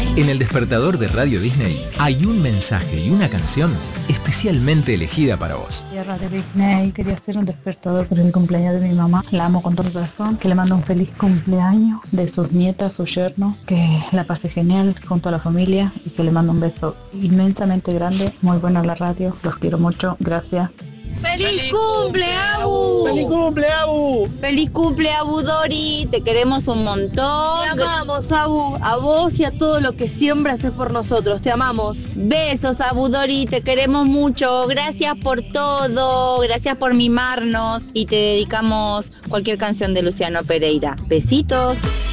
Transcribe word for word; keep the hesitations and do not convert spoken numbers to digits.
En el despertador de Radio Disney hay un mensaje y una canción especialmente elegida para vos. Radio Disney, quería hacer un despertador por el cumpleaños de mi mamá. La amo con todo el corazón, que le mando un feliz cumpleaños de sus nietas, su yerno, que la pase genial junto a la familia y que le mando un beso inmensamente grande. Muy buena la radio, los quiero mucho, gracias. ¡Feliz cumple, Abu! ¡Feliz cumple, Abu! ¡Feliz cumple, Abu Dori! Te queremos un montón. Te amamos, Abu, a vos y a todo lo que siempre haces por nosotros. Te amamos. Besos, Abu Dori, te queremos mucho. Gracias por todo, gracias por mimarnos y te dedicamos cualquier canción de Luciano Pereira. Besitos.